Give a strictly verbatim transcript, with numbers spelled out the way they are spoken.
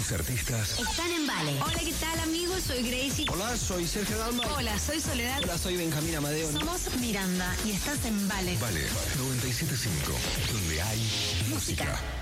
Tus artistas están en Vale. Hola, ¿qué tal, amigos? Soy Gracie. Hola, soy Sergio Dalma. Hola, soy Soledad. Hola, soy Benjamín Amadeo. Somos Miranda y estás en Vale. Vale noventa y siete punto cinco, donde hay música.